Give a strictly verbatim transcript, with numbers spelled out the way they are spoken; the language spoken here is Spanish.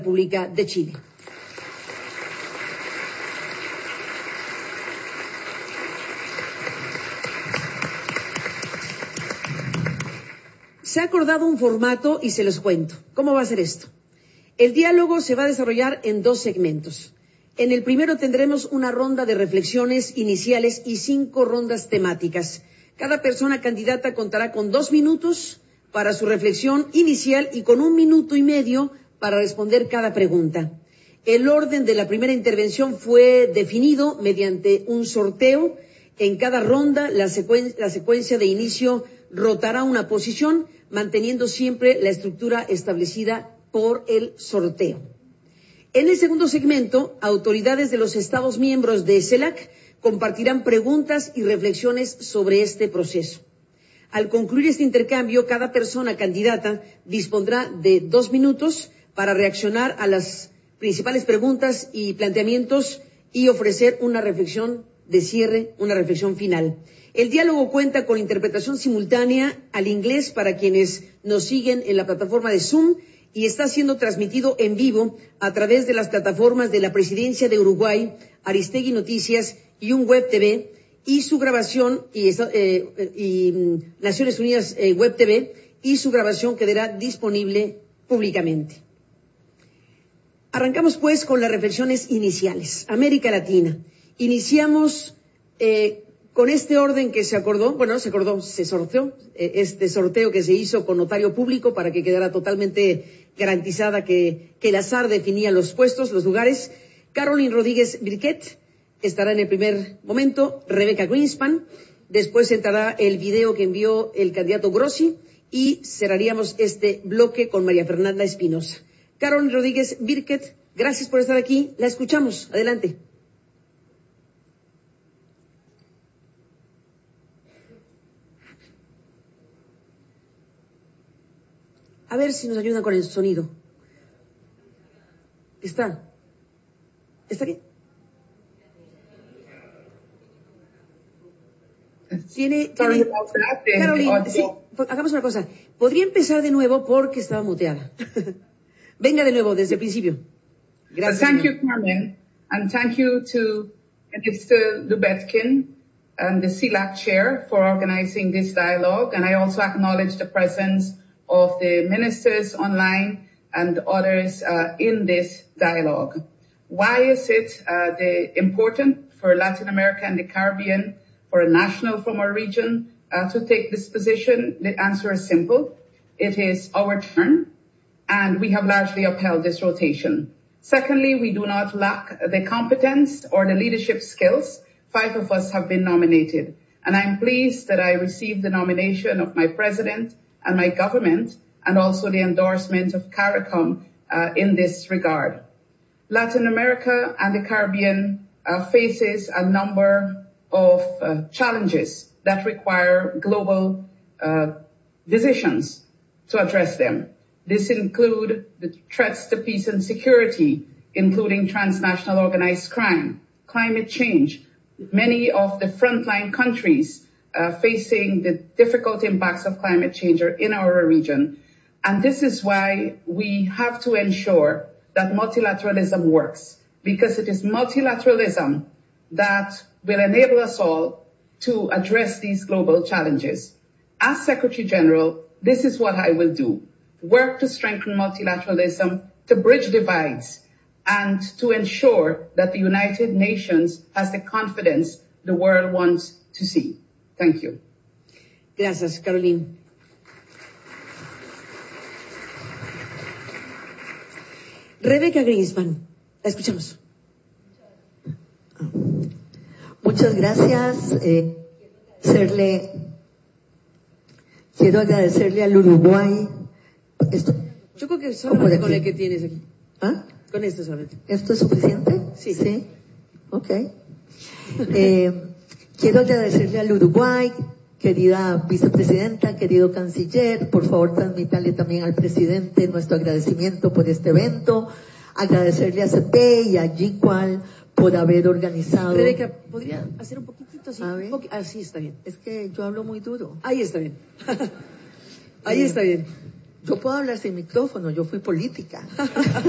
República de Chile. Se ha acordado un formato y se los cuento. ¿Cómo va a ser esto? El diálogo se va a desarrollar en dos segmentos. En el primero tendremos una ronda de reflexiones iniciales y cinco rondas temáticas. Cada persona candidata contará con dos minutos para su reflexión inicial y con un minuto y medio para responder cada pregunta. El orden de la primera intervención fue definido mediante un sorteo. En cada ronda, la, secuen- la secuencia de inicio rotará una posición, manteniendo siempre la estructura establecida por el sorteo. En el segundo segmento, autoridades de los Estados miembros de CELAC compartirán preguntas y reflexiones sobre este proceso. Al concluir este intercambio, cada persona candidata dispondrá de dos minutos para reaccionar a las principales preguntas y planteamientos y ofrecer una reflexión de cierre, una reflexión final. El diálogo cuenta con interpretación simultánea al inglés para quienes nos siguen en la plataforma de Zoom y está siendo transmitido en vivo a través de las plataformas de la Presidencia de Uruguay, Aristegui Noticias y un Web T V, y su grabación, y, eh, y Naciones Unidas eh, Web T V, y su grabación quedará disponible públicamente. Arrancamos pues con las reflexiones iniciales. América Latina. Iniciamos eh, con este orden que se acordó, bueno, se acordó, se sorteó, eh, este sorteo que se hizo con notario público para que quedara totalmente garantizada que, que el azar definía los puestos, los lugares. Caroline Rodríguez Birquet estará en el primer momento, Rebecca Greenspan, después entrará el video que envió el candidato Grossi y cerraríamos este bloque con María Fernanda Espinosa. Caroline Rodríguez Birquet, gracias por estar aquí, la escuchamos, adelante. A ver si nos ayudan con el sonido. ¿Está? ¿Está aquí? Tiene, tiene... Caroline, sí, hagamos una cosa. Podría empezar de nuevo porque estaba muteada. Venga de nuevo desde el principio. Gracias. So thank you, Carmen, and thank you to Mister Lubetkin and the CELAC chair for organizing this dialogue. And I also acknowledge the presence of the ministers online and others uh, in this dialogue. Why is it uh, the important for Latin America and the Caribbean, for a national from our region, uh, to take this position? The answer is simple. It is our turn, and we have largely upheld this rotation. Secondly, we do not lack the competence or the leadership skills. Five of us have been nominated, and I'm pleased that I received the nomination of my president and my government, and also the endorsement of CARICOM uh, in this regard. Latin America and the Caribbean uh, faces a number of uh, challenges that require global uh, decisions to address them. This include the threats to peace and security, including transnational organized crime, climate change, many of the frontline countries uh, facing the difficult impacts of climate change are in our region. And this is why we have to ensure that multilateralism works, because it is multilateralism that will enable us all to address these global challenges. As Secretary General, this is what I will do. Work to strengthen multilateralism, to bridge divides, and to ensure that the United Nations has the confidence the world wants to see. Thank you. Gracias, Caroline. Rebecca Greenspan, la escuchamos. Muchas gracias. Eh, agradecerle, quiero agradecerle al Uruguay. Esto, Yo creo que solamente con el que tienes aquí. ¿Ah? Con esto solamente. ¿Esto es suficiente? Sí. Sí. Ok. Eh, quiero agradecerle al Uruguay, querida vicepresidenta, querido canciller, por favor transmítale también al presidente nuestro agradecimiento por este evento, agradecerle a C P y a G C U A L por haber organizado. Rebeca, ¿podría hacer un poquitito así? A ver. Un poqu- ah, sí, está bien. Es que yo hablo muy duro. Ahí está bien. Ahí Eh, está bien. Yo puedo hablar sin micrófono, yo fui política.